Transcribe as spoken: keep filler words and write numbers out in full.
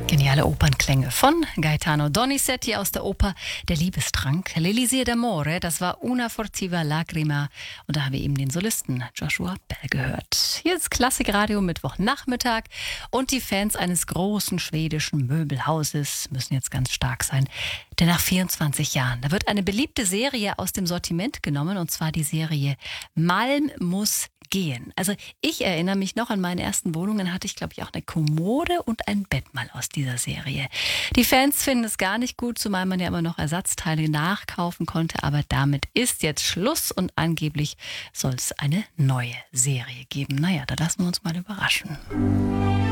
Geniale Opernklänge von Gaetano Donizetti aus der Oper Der Liebestrank. L'Elisir d'Amore, das war Una furtiva lacrima. Und da haben wir eben den Solisten Joshua Bell gehört. Hier ist Klassikradio Mittwochnachmittag und die Fans eines großen schwedischen Möbelhauses müssen jetzt ganz stark sein. Denn nach vierundzwanzig Jahren, da wird eine beliebte Serie aus dem Sortiment genommen, und zwar die Serie Malm muss gehen. Also ich erinnere mich noch an meine ersten Wohnungen, hatte ich glaube ich auch eine Kommode und ein Bett mal aus dieser Serie. Die Fans finden es gar nicht gut, zumal man ja immer noch Ersatzteile nachkaufen konnte, aber damit ist jetzt Schluss und angeblich soll es eine neue Serie geben. Naja, da lassen wir uns mal überraschen.